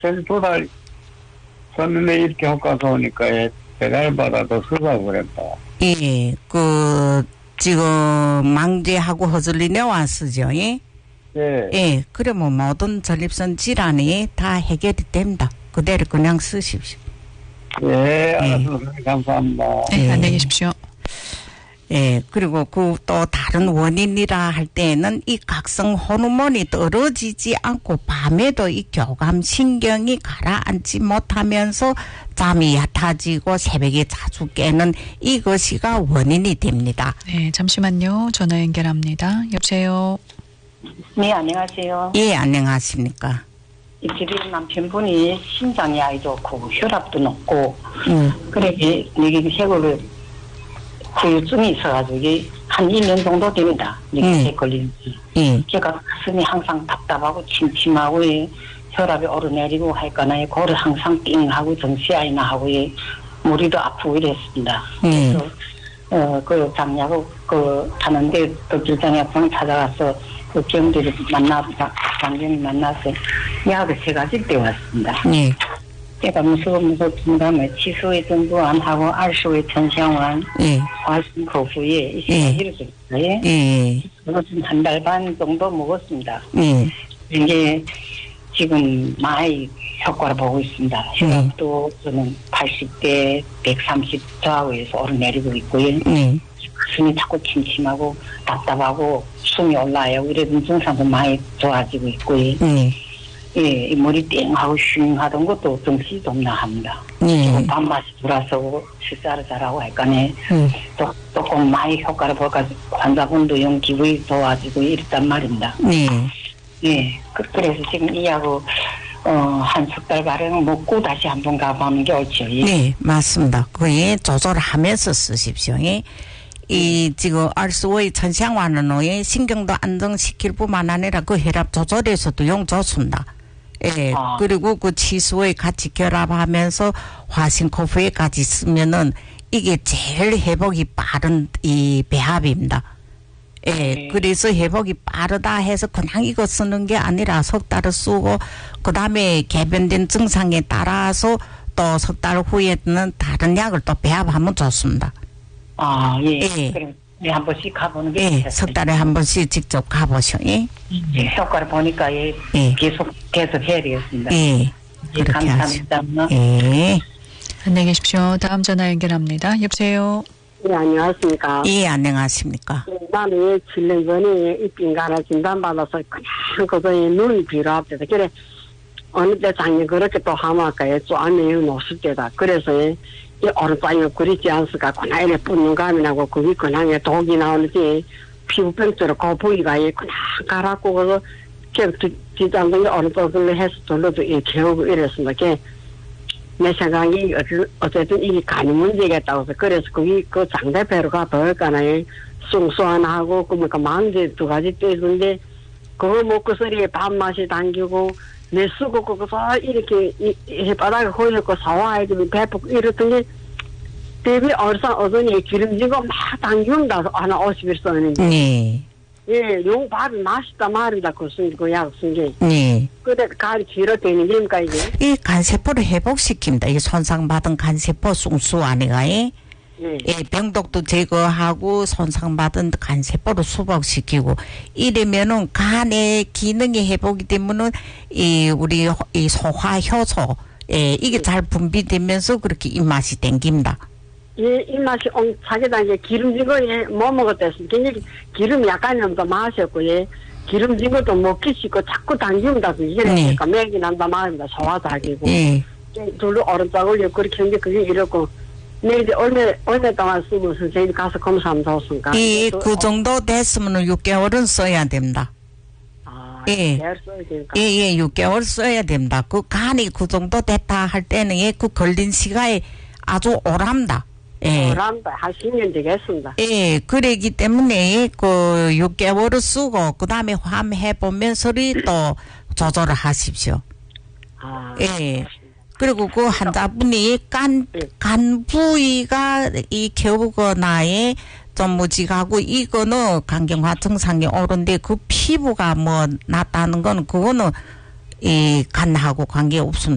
그래서 2달 썼는데 이렇게 효과가 오니까 배달 받아도 쓰라고 그랬다. 예, 지금 망제하고 허즐리네와 쓰죠, 예? 예. 예, 그러면 모든 전립선 질환이 다 해결이 됩니다. 그대로 그냥 쓰십시오. 예, 알았습니다. 감사합니다. 네, 안녕히 계십시오. 예, 그리고 또 다른 원인이라 할 때에는 이 각성 호르몬이 떨어지지 않고 밤에도 이 교감 신경이 가라앉지 못하면서 잠이 얕아지고 새벽에 자주 깨는 이것이가 원인이 됩니다. 네, 잠시만요. 전화 연결합니다. 여보세요. 네, 안녕하세요. 예, 안녕하십니까. 이 집에 남편분이 심장이 아주 좋고 혈압도 높고 그래 이게 세골을 후유증이 있어가지고 이게 한 2년 정도 됩니다. 이게 걸린 지. 제가 가슴이 항상 답답하고 침침하고 혈압이 오르내리고 할까나 고를 항상 띵하고 정시아이나 하고 머리도 아프고 이랬습니다. 그래서 그 장약을 하는데 또 질장약병 찾아가서 그 병들이 장병이 만나서 약을 3가지 떼왔습니다. 제가 무서워서 중간에 치수의 전부암하고 알수의 천상환, 화신코프에 이렇게 있어요. 그것은 한 달 반 정도 먹었습니다. 이게 지금 많이 효과를 보고 있습니다. 혈압도 저는 80대 130 좌우에서 오르내리고 있고요. 가슴이 자꾸 침침하고 답답하고 숨이 올라요. 이런 증상도 많이 좋아지고 있고요. 예, 이 머리 띵하고 슝하던 것도 정신이 좀 나합니다. 밥맛이 돌아서 식사를 잘하고 할까네. 조금 많이 효과를 볼까 환자분도 영 기분이 좋아지고 이랬단 말입니다. 예, 그래서 지금 이 약을 한 3달 가량 먹고 다시 한번 가보는 게 옳죠. 예. 네, 맞습니다. 그에 조절하면서 쓰십시오. 이 지금 알수의 천상환은 신경도 안정시킬 뿐만 아니라 그 혈압 조절에서도 용 좋습니다. 예, 그리고 그 치수에 같이 결합하면서 화신코프에까지 쓰면은 이게 제일 회복이 빠른 이 배합입니다. 예, 그래서 회복이 빠르다 해서 그냥 이거 쓰는 게 아니라 3달을 쓰고 그 다음에 개변된 증상에 따라서 또 3달 후에는 다른 약을 또 배합하면 좋습니다. 예. 그럼 한 번씩 가보는 게 예, 3달에 한 번씩 직접 가보셔. 예. 효과를 보니까 계속 해야 되겠습니다. 예. 그렇게 감사합니다. 예. 안녕히 계십시오. 다음 전화 연결합니다. 여보세요. 네, 안녕하십니까. 예, 안녕하십니까. 나는 7년 전에 이 빙가라 진단받아서 그냥 그거에 눈이 비로합니다. 그래, 어느 때 작년 그렇게 또 하마까에 쪼아내요 놓을 때다. 그래서 이 오른쪽에 그리지 않습니까? 그냥 이래 뿌는 감이 나고 그게 그냥 독이 나오는지 피부병처럼 그 부위가 그냥 가라고 그래서 뒷장동이 오른쪽으로 해서 돌려도 개우고 이랬습니다. 내 생각이 어쨌든 이게 간이 문제겠다고 해서 그래서 거기 그 장대배로 가도 할까나요? 숭수하나하고 그러니까 망제 2가지 떼는데 그거 먹고 소리에 밥맛이 당기고 내 쓰고 거기서 이렇게 바닥에 호였고 사와야 되면 배폭 이랬더니 대비 얼상 어전이 기름지고 막 당긴다 하나 50일 썼는데 예, 용 밥이 맛있다 말이다 그 약 쓴 게. 그래 간이 길어되는 겁니까 이게? 이 간세포를 회복시킵니다. 이 손상받은 간세포 숭수 아니가 예, 병독도 제거하고 손상받은 간세포를 수복시키고 이러면은 간의 기능이 회복이 되면은 우리 소화 효소 이게 잘 분비되면서 그렇게 입맛이 땡깁니다. 예, 입맛이 자기다 이제 기름진 거 못 먹었댔습니다. 굉장히 기름 약간이면 더 맛있고 기름진 것도 먹기 싫고 자꾸 당기면다 이러니까 맥이 난다 말입니다. 소화도 하기고 둘로 오른쪽을 그렇게 했는데 그게 이렇고 네, 이제 얼마 동안 쓰고 선생님 가서 검사하면 좋습니까? 그 정도 됐으면 6개월은 써야 됩니다. 예, 6개월 써야 됩니다. 그 간이 그 정도 됐다 할 때는 그 걸린 시간이 아주 오랍니다. 오랍니다. 한 10년 되겠습니다. 예, 그러기 때문에 그 6개월을 쓰고 그 다음에 해보면서 또 조절을 하십시오. 예. 그리고 그 환자분이 간 부위가 겨우거나에 좀 무지하고 이거는 간경화 증상이 오른데 그 피부가 뭐 낫다는 건 그거는 간하고 관계 없습니다.